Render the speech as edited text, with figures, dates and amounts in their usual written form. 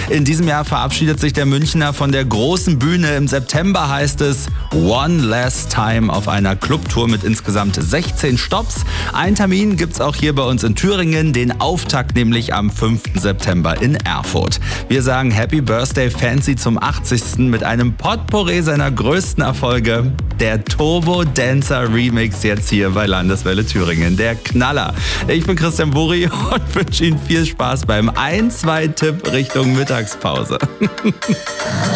In diesem Jahr verabschiedet sich der Münchner von der großen Bühne. Im September heißt es One Last Time auf einer Clubtour mit insgesamt 16 Stopps. Einen Termin gibt's auch hier bei uns in Thüringen, den Auftakt nämlich am 5. September in Erfurt. Wir sagen Happy Birthday Fancy zum 80. mit einem Potpourri seiner größten Erfolge. Der Turbo Dancer Remix jetzt hier bei Landeswelle Thüringen. Der Knaller. Ich bin Christian Burri und wünsche Ihnen viel Spaß beim 1-2-Tipp Richtung Mittagspause.